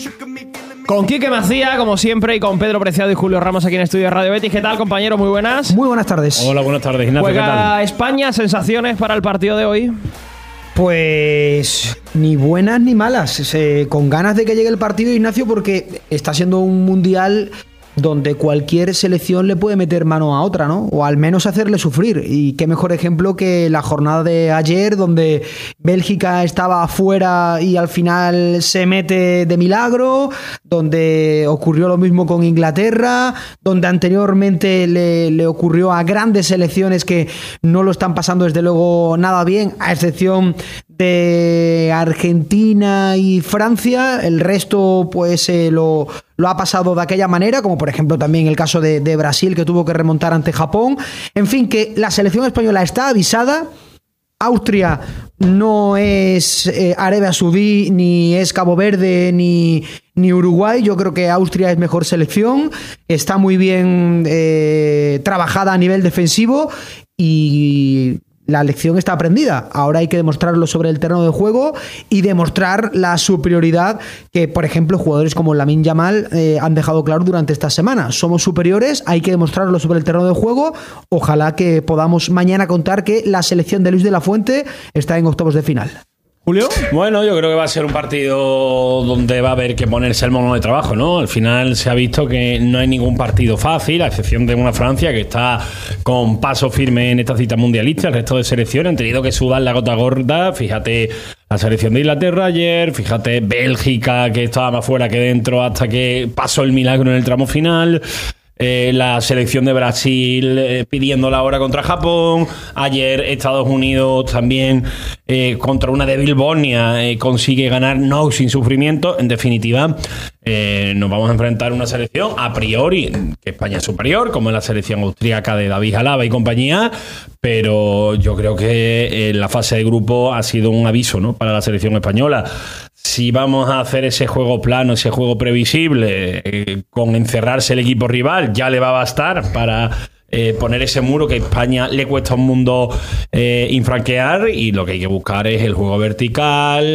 Con Quique Macía, como siempre, y con Pedro Preciado y Julio Ramos aquí en Estudio de Radio Betis. ¿Qué tal, compañeros? Muy buenas. Muy buenas tardes. Hola, buenas tardes, Ignacio. ¿Qué tal? Juega España, sensaciones para el partido de hoy. Pues ni buenas ni malas. Con ganas de que llegue el partido, Ignacio, porque está siendo un mundial donde cualquier selección le puede meter mano a otra, ¿no? O al menos hacerle sufrir. Y qué mejor ejemplo que la jornada de ayer, donde Bélgica estaba afuera y al final se mete de milagro, donde ocurrió lo mismo con Inglaterra, donde anteriormente le ocurrió a grandes selecciones que no lo están pasando desde luego nada bien, a excepción de Argentina y Francia. El resto pues lo ha pasado de aquella manera, como por ejemplo también el caso de Brasil, que tuvo que remontar ante Japón. En fin, que la selección española está avisada. Austria no es Arabia Saudí, ni es Cabo Verde, ni Uruguay. Yo creo que Austria es mejor selección, está muy bien trabajada a nivel defensivo y la lección está aprendida. Ahora hay que demostrarlo sobre el terreno de juego y demostrar la superioridad que, por ejemplo, jugadores como Lamine Yamal han dejado claro durante esta semana. Somos superiores, hay que demostrarlo sobre el terreno de juego. Ojalá que podamos mañana contar que la selección de Luis de la Fuente está en octavos de final. Julio. Bueno, yo creo que va a ser un partido donde va a haber que ponerse el mono de trabajo, ¿no? Al final se ha visto que no hay ningún partido fácil, a excepción de una Francia que está con paso firme en esta cita mundialista. El resto de selecciones han tenido que sudar la gota gorda. Fíjate la selección de Inglaterra ayer, fíjate Bélgica, que estaba más fuera que dentro hasta que pasó el milagro en el tramo final. La selección de Brasil pidiendo la hora contra Japón. Ayer Estados Unidos también contra una débil Bosnia consigue ganar no sin sufrimiento. En definitiva, nos vamos a enfrentar a una selección a priori que España es superior, como es la selección austríaca de David Alaba y compañía, pero yo creo que la fase de grupo ha sido un aviso, ¿no?, para la selección española. Si vamos a hacer ese juego plano, ese juego previsible, con encerrarse el equipo rival, ya le va a bastar para poner ese muro que a España le cuesta un mundo infranquear, y lo que hay que buscar es el juego vertical,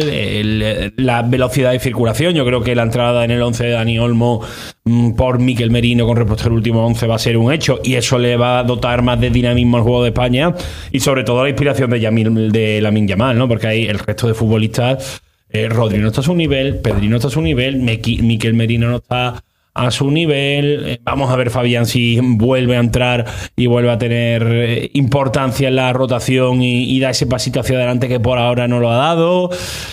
la velocidad de circulación. Yo creo que la entrada en el 11 de Dani Olmo por Mikel Merino con respecto al último 11 va a ser un hecho, y eso le va a dotar más de dinamismo al juego de España, y sobre todo la inspiración de Lamine Yamal, ¿no? Porque ahí el resto de futbolistas, Rodri no está a su nivel, Pedri no está a su nivel, Mikel Merino no está a su nivel. Vamos a ver Fabián si vuelve a entrar y vuelve a tener importancia en la rotación y da ese pasito hacia adelante que por ahora no lo ha dado.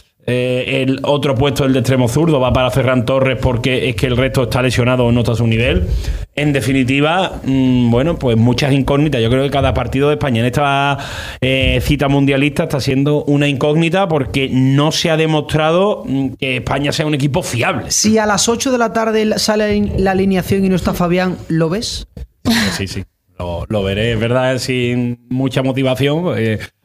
El otro puesto, el de extremo zurdo, va para Ferran Torres, porque es que el resto está lesionado o no está a su nivel. En definitiva, bueno, pues muchas incógnitas. Yo creo que cada partido de España en esta cita mundialista está siendo una incógnita, porque no se ha demostrado que España sea un equipo fiable. Si a las 8 de la tarde sale la alineación y no está Fabián, ¿lo ves? Sí. Lo veré, es verdad, sin mucha motivación.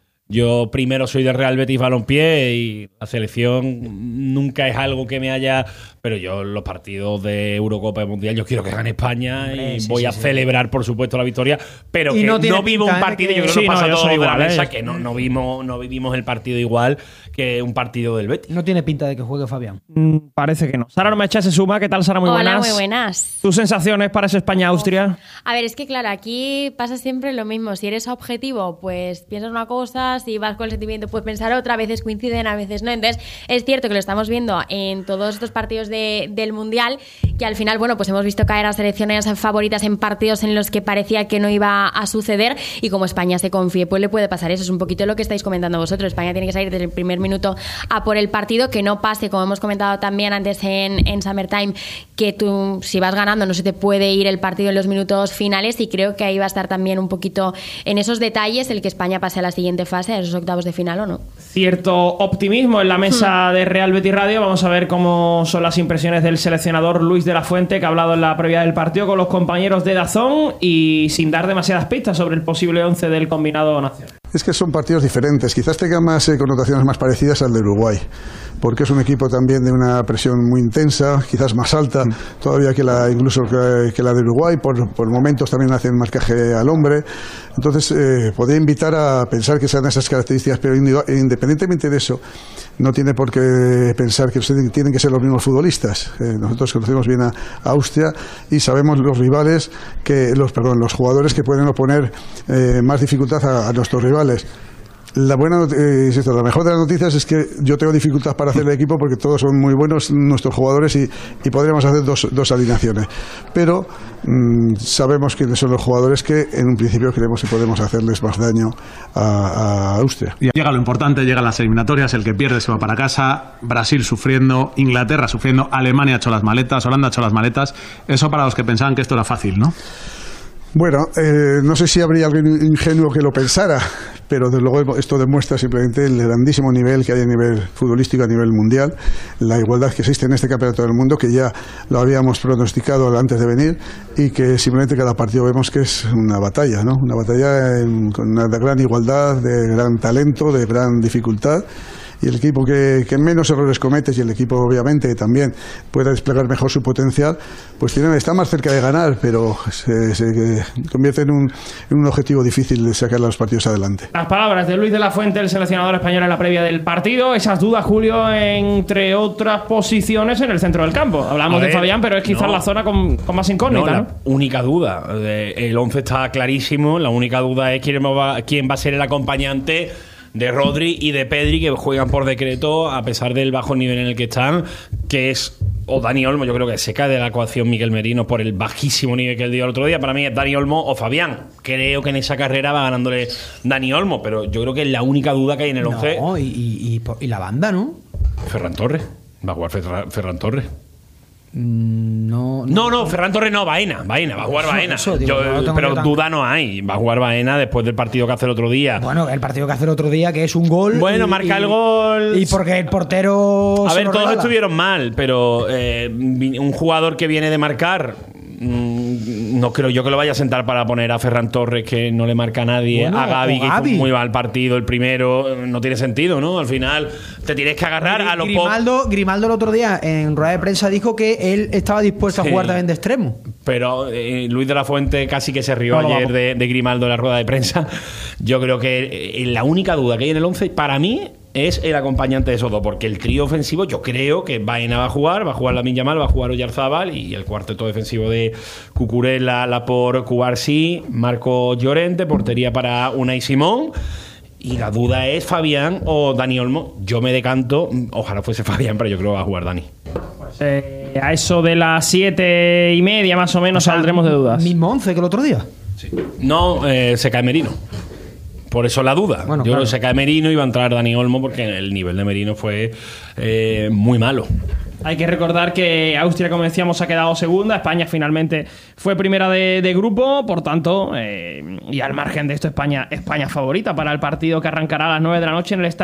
Yo primero soy de Real Betis Balompié y la selección nunca es algo que me haya... Pero yo los partidos de Eurocopa y Mundial, yo quiero que gane España y voy a celebrar, por supuesto, la victoria. Pero que no vivo un partido, yo creo que nos pasa a todos de la mesa, que no vivimos el partido igual que un partido del Betis. No tiene pinta de que juegue Fabián. Parece que no. Sara Ormecha se suma. ¿Qué tal, Sara? Muy buenas. Hola, muy buenas. ¿Tus sensaciones para ese España-Austria? A ver, es que claro, aquí pasa siempre lo mismo. Si eres objetivo, pues piensas una cosa, si vas con el sentimiento, pues pensar otra. A veces coinciden, a veces no. Entonces, es cierto que lo estamos viendo en todos estos partidos del Mundial, que al final, bueno, pues hemos visto caer a selecciones favoritas en partidos en los que parecía que no iba a suceder, y como España se confíe, pues le puede pasar eso. Es un poquito lo que estáis comentando vosotros. España tiene que salir desde el primer minuto a por el partido, que no pase, como hemos comentado también antes en Summertime, que tú, si vas ganando, no se te puede ir el partido en los minutos finales, y creo que ahí va a estar también un poquito en esos detalles el que España pase a la siguiente fase, a esos octavos de final o no. Cierto optimismo en la mesa de Real Betis Radio. Vamos a ver cómo son las impresiones del seleccionador Luis de la Fuente, que ha hablado en la previa del partido con los compañeros de DAZN y sin dar demasiadas pistas sobre el posible 11 del combinado nacional. Es que son partidos diferentes, quizás tengan más connotaciones más parecidas al de Uruguay, porque es un equipo también de una presión muy intensa, quizás más alta todavía que incluso que la de Uruguay, por momentos también hacen marcaje al hombre. Entonces podría invitar a pensar que sean esas características, pero independientemente de eso, no tiene por qué pensar que tienen que ser los mismos futbolistas. Nosotros conocemos bien a Austria y sabemos los rivales los jugadores que pueden oponer más dificultad a nuestros rivales. La mejor de las noticias es que yo tengo dificultad para hacer el equipo porque todos son muy buenos nuestros jugadores y podríamos hacer dos alineaciones. Pero sabemos quiénes son los jugadores que en un principio creemos que podemos hacerles más daño a Austria. Y llega lo importante, llegan las eliminatorias, el que pierde se va para casa, Brasil sufriendo, Inglaterra sufriendo, Alemania ha hecho las maletas, Holanda ha hecho las maletas. Eso para los que pensaban que esto era fácil, ¿no? Bueno, no sé si habría alguien ingenuo que lo pensara, pero desde luego esto demuestra simplemente el grandísimo nivel que hay a nivel futbolístico, a nivel mundial, la igualdad que existe en este campeonato del mundo, que ya lo habíamos pronosticado antes de venir y que simplemente cada partido vemos que es una batalla, ¿no? Una batalla con una gran igualdad, de gran talento, de gran dificultad. Y el equipo que menos errores comete, y el equipo obviamente también pueda desplegar mejor su potencial, pues está más cerca de ganar, pero se convierte en un objetivo difícil de sacar los partidos adelante. Las palabras de Luis de la Fuente, el seleccionador español, en la previa del partido. Esas dudas, Julio, entre otras posiciones en el centro del campo. Hablamos de Fabián, pero es quizás la zona con más incógnita, ¿no? La única duda, el 11 está clarísimo, la única duda es quién va a ser el acompañante de Rodri y de Pedri, que juegan por decreto a pesar del bajo nivel en el que están, que es o Dani Olmo. Yo creo que se cae de la ecuación Miguel Merino por el bajísimo nivel que él dio el otro día. Para mí es Dani Olmo o Fabián. Creo que en esa carrera va ganándole Dani Olmo, pero yo creo que es la única duda que hay en el 11. No, y la banda, ¿no? Ferran Torres. Va a jugar Ferran Torres. No, Ferran Torres no, Baena, va a jugar Baena. Pero tan... duda no hay, va a jugar Baena después del partido que hace el otro día. Bueno, el partido que hace el otro día, que es un gol. Bueno, marca el gol. Y porque el portero. A ver, todos estuvieron mal, pero un jugador que viene de marcar, no creo yo que lo vaya a sentar para poner a Ferran Torres, que no le marca a nadie, bueno, a Gavi, que hizo muy mal partido el primero. No tiene sentido, ¿no? Al final te tienes que agarrar a los Grimaldo el otro día en rueda de prensa dijo que él estaba dispuesto a jugar también de extremo. Pero Luis de la Fuente casi que se rió ayer de Grimaldo en la rueda de prensa. Yo creo que la única duda que hay en el 11 para mí es el acompañante de esos dos, porque el trío ofensivo yo creo que Baena va a jugar Lamine Yamal, va a jugar Oyarzabal, y el cuarteto defensivo de Cucurella, Laporte, Cubarsí, Marco Llorente, portería para Unai Simón. Y la duda es Fabián o Dani Olmo. Yo me decanto, ojalá fuese Fabián, pero yo creo que va a jugar Dani. A eso de las 7:30 más o menos, saldremos de dudas. ¿Mismo 11 que el otro día? Sí. No, se cae Merino. Por eso la duda. Bueno, yo creo que se cae Merino y va a entrar Dani Olmo, porque el nivel de Merino fue muy malo. Hay que recordar que Austria, como decíamos, ha quedado segunda. España finalmente fue primera de grupo. Por tanto, y al margen de esto, España favorita para el partido que arrancará a las 9 de la noche en el estadio.